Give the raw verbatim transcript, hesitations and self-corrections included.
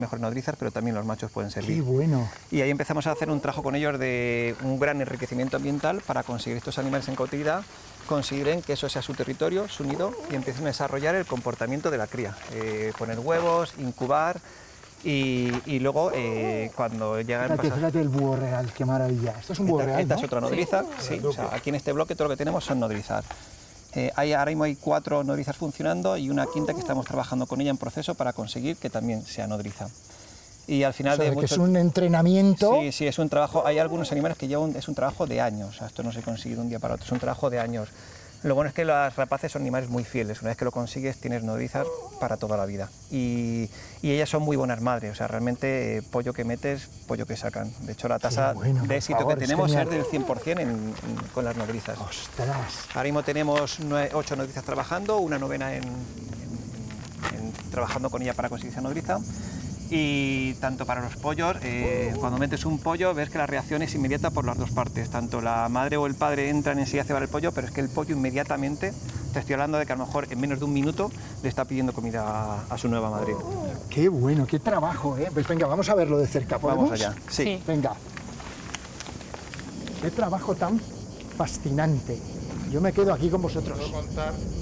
mejores nodrizas, pero también los machos pueden servir. ¡Qué bueno! Y ahí empezamos a hacer un trabajo con ellos de un gran enriquecimiento ambiental para conseguir estos animales en cautividad, consideren que eso sea su territorio, su nido, y empiecen a desarrollar el comportamiento de la cría, eh, poner huevos, incubar, y, y luego eh, cuando llegan... Fíjate, pasar... fíjate el búho real, qué maravilla. Esto es un búho esta, real, esta ¿no? es otra nodriza, sí, sí, o sea, aquí en este bloque todo lo que tenemos son nodrizas. Eh, hay, ahora mismo hay cuatro nodrizas funcionando y una quinta que estamos trabajando con ella en proceso para conseguir que también sea nodriza. Y al final O sea, de que mucho... es un entrenamiento. Sí, sí, es un trabajo. Hay algunos animales que llevan, es un trabajo de años. O sea, esto no se consigue de un día para otro, es un trabajo de años. Lo bueno es que las rapaces son animales muy fieles. Una vez que lo consigues, tienes nodrizas para toda la vida. Y, y ellas son muy buenas madres. O sea, realmente eh, pollo que metes, pollo que sacan. De hecho, la tasa bueno, de éxito favor, que es tenemos es, genial. del cien por cien en, en, con las nodrizas. ¡Ostras! Ahora mismo tenemos nueve, ocho nodrizas trabajando, una novena en, en, en, trabajando con ella para conseguir esa nodriza. Y tanto para los pollos, eh, cuando metes un pollo ves que la reacción es inmediata por las dos partes, tanto la madre o el padre entran enseguida a cebar el pollo, pero es que el pollo inmediatamente, te estoy hablando de que a lo mejor en menos de un minuto le está pidiendo comida a, a su nueva madre. ¡Qué bueno, qué trabajo! ¿eh? Pues venga, vamos a verlo de cerca, ¿podemos? Vamos allá, sí. Sí. Venga. ¡Qué trabajo tan fascinante! Yo me quedo aquí con vosotros. Puedo contar